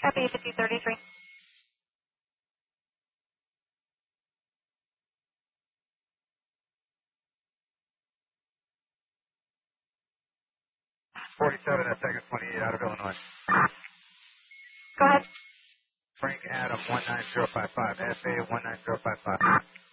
Copy 5033. 47 at second 28 out of Illinois. Go ahead. Frank Adam 19055, SA 19055.